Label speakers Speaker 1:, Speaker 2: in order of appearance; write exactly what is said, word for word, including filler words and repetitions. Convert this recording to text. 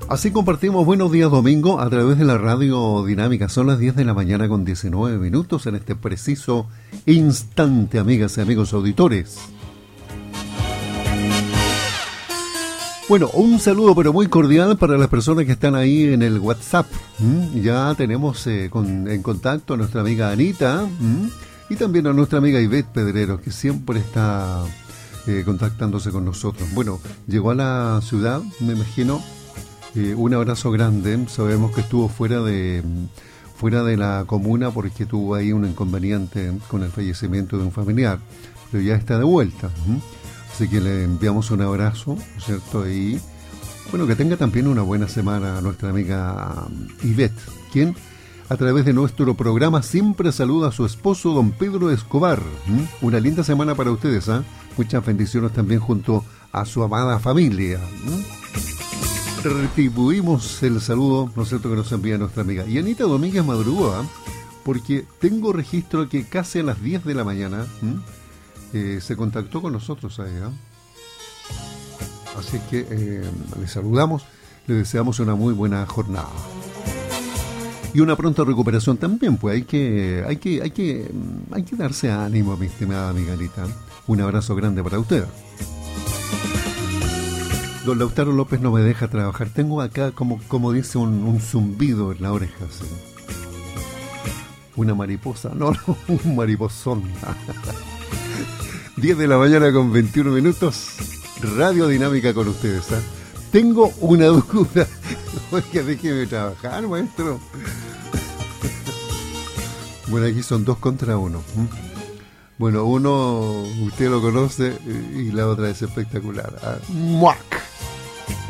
Speaker 1: Así compartimos Buenos Días Domingo a través de la radio dinámica. Son las diez de la mañana con diecinueve minutos en este preciso instante, amigas y amigos auditores. Bueno, un saludo pero muy cordial para las personas que están ahí en el WhatsApp. ¿Mm? Ya tenemos eh, con, en contacto a nuestra amiga Anita ¿Mm? y también a nuestra amiga Ivette Pedrero, que siempre está eh, contactándose con nosotros. Bueno, llegó a la ciudad, me imagino. Eh, un abrazo grande. Sabemos que estuvo fuera de fuera de la comuna porque tuvo ahí un inconveniente con el fallecimiento de un familiar, pero ya está de vuelta. ¿Mm? Así que le enviamos un abrazo, ¿no es cierto? Y bueno, que tenga también una buena semana a nuestra amiga Ivette, quien a través de nuestro programa siempre saluda a su esposo don Pedro Escobar. ¿Mm? Una linda semana para ustedes, ¿eh? Muchas bendiciones también junto a su amada familia. ¿Mm? Retribuimos el saludo, ¿no es cierto?, que nos envía nuestra amiga. Y Anita Domínguez madrugó, ¿eh? Porque tengo registro que casi a las diez de la mañana eh, se contactó con nosotros a ella. Así que eh, le saludamos, le deseamos una muy buena jornada. Y una pronta recuperación también, pues hay que, hay que, hay que, hay que darse ánimo, mi estimada amiga Anita. Un abrazo grande para usted. Don Lautaro López no me deja trabajar. Tengo acá, como, como dice, un, un zumbido en la oreja. ¿Sí? Una mariposa. No, no, un mariposón. diez de la mañana con veintiuno minutos. Radio Dinámica con ustedes. ¿eh? Tengo una duda. Oiga, déjeme trabajar, maestro. Bueno, aquí son dos contra uno. Bueno, uno usted lo conoce y la otra es espectacular. ¿eh? ¡Muac!